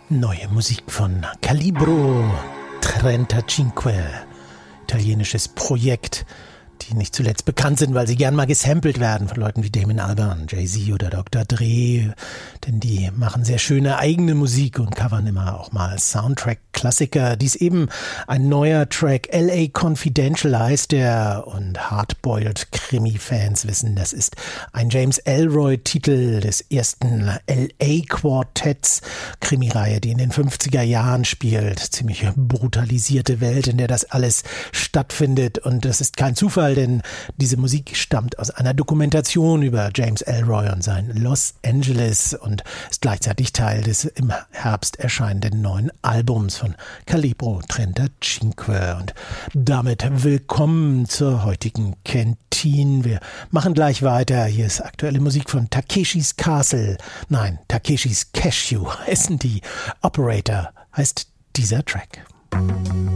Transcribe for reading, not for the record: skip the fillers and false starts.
Neue Musik von Calibro 35, italienisches Projekt, die nicht zuletzt bekannt sind, weil sie gern mal gesampelt werden von Leuten wie Damon Albarn, Jay-Z oder Dr. Dre, denn die machen sehr schöne eigene Musik und covern immer auch mal Soundtrack-Klassiker. Dies eben ein neuer Track, LA Confidential heißt der, und Hardboiled Krimi-Fans wissen, das ist ein James Ellroy-Titel des ersten LA-Quartetts, Krimireihe, die in den 50er Jahren spielt. Ziemlich brutalisierte Welt, in der das alles stattfindet, und das ist kein Zufall, denn diese Musik stammt aus einer Dokumentation über James Ellroy und sein Los Angeles und ist gleichzeitig Teil des im Herbst erscheinenden neuen Albums von Calibro 35. Und damit willkommen zur heutigen Kantine. Wir machen gleich weiter. Hier ist aktuelle Musik von Takeshis Castle. Nein, Takeshis Cashew heißen die. Operator heißt dieser Track.